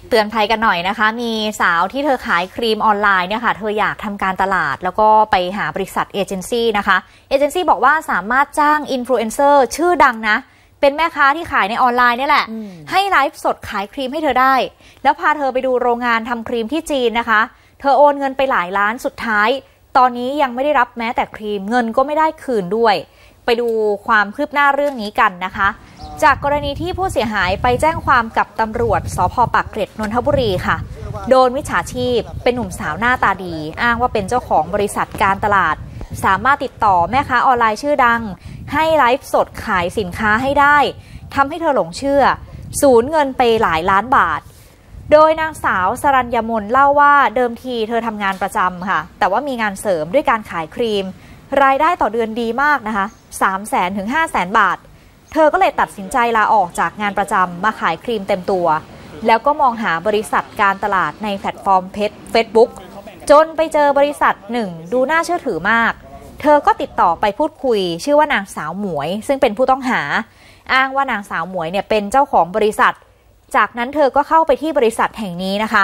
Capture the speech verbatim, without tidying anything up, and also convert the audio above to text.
เตือนภัยกันหน่อยนะคะมีสาวที่เธอขายครีมออนไลน์เนี่ยค่ะเธออยากทำการตลาดแล้วก็ไปหาบริษัทเอเจนซี่นะคะเอเจนซี่บอกว่าสามารถจ้างอินฟลูเอนเซอร์ชื่อดังนะเป็นแม่ค้าที่ขายในออนไลน์นี่แหละให้ไลฟ์สดขายครีมให้เธอได้แล้วพาเธอไปดูโรงงานทำครีมที่จีนนะคะเธอโอนเงินไปหลายล้านสุดท้ายตอนนี้ยังไม่ได้รับแม้แต่ครีมเงินก็ไม่ได้คืนด้วยไปดูความคืบหน้าเรื่องนี้กันนะคะจากกรณีที่ผู้เสียหายไปแจ้งความกับตำรวจสภ.ปากเกร็ดนนทบุรีค่ะโดนมิจฉาชีพเป็นหนุ่มสาวหน้าตาดีอ้างว่าเป็นเจ้าของบริษัทการตลาดสามารถติดต่อแม่ค้าออนไลน์ชื่อดังให้ไลฟ์สดขายสินค้าให้ได้ทำให้เธอหลงเชื่อสูญเงินไปหลายล้านบาทโดยนางสาวสรัญญมนเล่าว่าเดิมทีเธอทำงานประจำค่ะแต่ว่ามีงานเสริมด้วยการขายครีมรายได้ต่อเดือนดีมากนะคะ สามแสนถึงห้าแสน บาทเธอก็เลยตัดสินใจลาออกจากงานประจำมาขายครีมเต็มตัวแล้วก็มองหาบริษัทการตลาดในแพลตฟอร์มเพจ Facebook จนไปเจอบริษัทหนึ่งดูน่าเชื่อถือมากเธอก็ติดต่อไปพูดคุยชื่อว่านางสาวหมวยซึ่งเป็นผู้ต้องหาอ้างว่านางสาวหมวยเนี่ยเป็นเจ้าของบริษัทจากนั้นเธอก็เข้าไปที่บริษัทแห่งนี้นะคะ